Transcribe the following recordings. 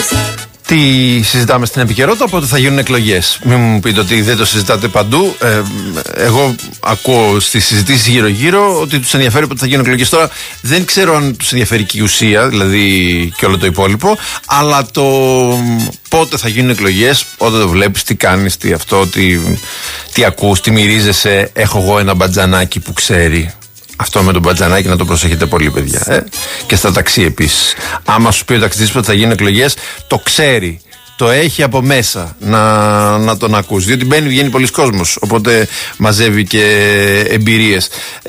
Τι συζητάμε στην επικαιρότητα, οπότε θα γίνουν εκλογές. Μην μου πείτε ότι δεν το συζητάτε παντού. Εγώ ακούω στις συζητήσεις γύρω-γύρω ότι τους ενδιαφέρει ότι θα γίνουν εκλογές. Τώρα δεν ξέρω αν τους ενδιαφέρει και η ουσία, δηλαδή και όλο το υπόλοιπο, αλλά το πότε θα γίνουν εκλογές, όταν το βλέπεις, τι κάνεις, τι αυτό, τι ακούς, τι μυρίζεσαι. Έχω εγώ ένα μπατζανάκι που ξέρει. Αυτό με τον μπατζανάκι να το προσέχετε πολύ, παιδιά. Και στα ταξί επίσης. Άμα σου πει ο ταξιτής ότι θα γίνουν εκλογές, το ξέρει. Το έχει από μέσα να τον ακούσει. Διότι μπαίνει, βγαίνει πολλοί κόσμος. Οπότε μαζεύει και εμπειρίες.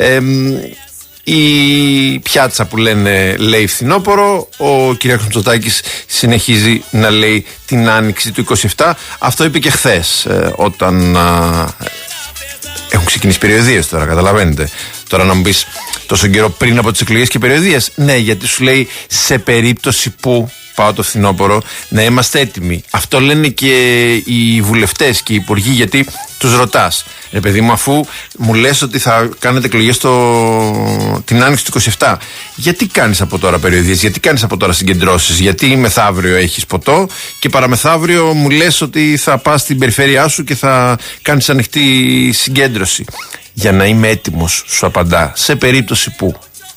Η πιάτσα που λένε λέει φθινόπωρο. Ο Κυριάκος Μητσοτάκης συνεχίζει να λέει την άνοιξη του 27. Αυτό είπε και χθες, όταν έχουν ξεκινήσει περιοδίες τώρα, καταλαβαίνετε. Τώρα να μου πεις τόσο καιρό πριν από τις εκλογές και περιοδίες. Ναι, γιατί σου λέει σε περίπτωση που πάω το φθινόπωρο να είμαστε έτοιμοι. Αυτό λένε και οι βουλευτές και οι υπουργοί, γιατί τους ρωτάς. Παιδί μου, αφού μου λες ότι θα κάνετε εκλογές την άνοιξη του 27, γιατί κάνεις από τώρα περιοδίες, γιατί κάνεις από τώρα συγκεντρώσεις, γιατί μεθαύριο έχεις ποτό και παραμεθαύριο μου λες ότι θα πας στην περιφέρειά σου και θα κάνεις ανοιχτή συγκέντρωση? Για να είμαι έτοιμος, σου απαντά, σε περίπτωση που.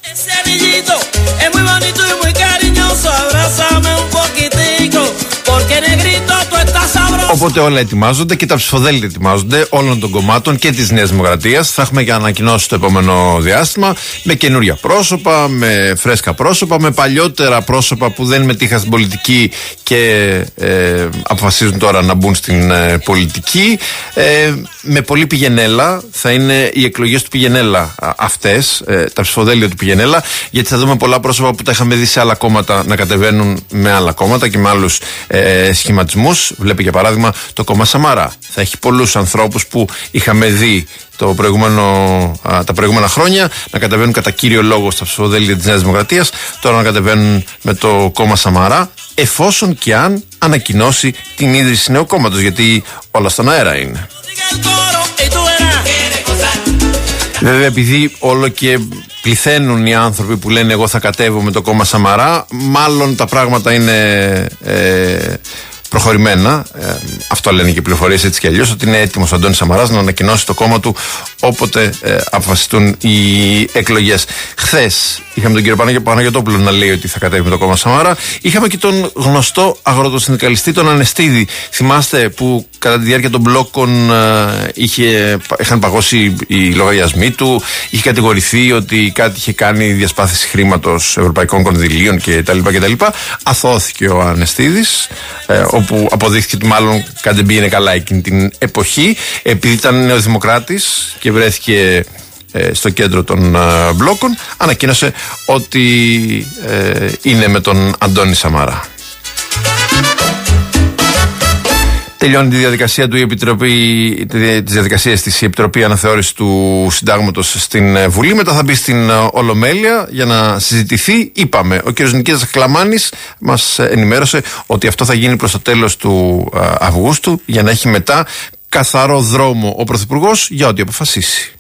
Οπότε όλα ετοιμάζονται και τα ψηφοδέλτια ετοιμάζονται όλων των κομμάτων και της Νέας Δημοκρατίας. Θα έχουμε και ανακοινώσεις το επόμενο διάστημα με καινούρια πρόσωπα, με φρέσκα πρόσωπα, με παλιότερα πρόσωπα που δεν μετήχαν στην πολιτική και αποφασίζουν τώρα να μπουν στην πολιτική. Με πολύ πηγενέλα, θα είναι οι εκλογές του πηγενέλα αυτές, τα ψηφοδέλτια του πηγενέλα, γιατί θα δούμε πολλά πρόσωπα που τα είχαμε δει σε άλλα κόμματα να κατεβαίνουν με άλλα κόμματα και με άλλους σχηματισμούς. Βλέπει για παράδειγμα το κόμμα Σαμαρά. Θα έχει πολλούς ανθρώπους που είχαμε δει τα προηγούμενα χρόνια να κατεβαίνουν κατά κύριο λόγο στα ψηφοδέλτια της Νέας Δημοκρατίας, τώρα να κατεβαίνουν με το κόμμα Σαμαρά, εφόσον και αν ανακοινώσει την ίδρυση νέου κόμματος, γιατί όλα στον αέρα είναι. Βέβαια, επειδή όλο και πληθαίνουν οι άνθρωποι που λένε εγώ θα κατέβω με το κόμμα Σαμαρά, μάλλον τα πράγματα είναι προχωρημένα. Αυτό λένε και οι πληροφορίες, έτσι κι αλλιώς, ότι είναι έτοιμος ο Αντώνης Σαμαράς να ανακοινώσει το κόμμα του όποτε αποφασιστούν οι εκλογές. Χθες είχαμε τον κύριο Παναγιωτόπουλο να λέει ότι θα κατέβει με το κόμμα Σαμαρά. Είχαμε και τον γνωστό αγροτοσυνδικαλιστή, τον Ανεστίδη. Θυμάστε που κατά τη διάρκεια των μπλόκων είχαν παγώσει οι λογαριασμοί του, είχε κατηγορηθεί ότι κάτι είχε κάνει διασπάθηση χρήματος ευρωπαϊκών κονδυλίων κτλ. Αθώθηκε ο Ανεστίδης, όπου αποδείχθηκε ότι μάλλον κάτι δεν πήγαινε καλά εκείνη την εποχή, επειδή ήταν νεοδημοκράτης και βρέθηκε στο κέντρο των μπλόκων. Ανακοίνωσε ότι είναι με τον Αντώνη Σαμαρά. Τελειώνει τη διαδικασία του η Επιτροπή Αναθεώρησης του Συντάγματος στην Βουλή. Μετά θα μπει στην Ολομέλεια για να συζητηθεί. Είπαμε, ο κ. Νικήτας Χλαμάνης μας ενημέρωσε ότι αυτό θα γίνει προς το τέλος του Αυγούστου, για να έχει μετά καθαρό δρόμο ο Πρωθυπουργός για ό,τι αποφασίσει.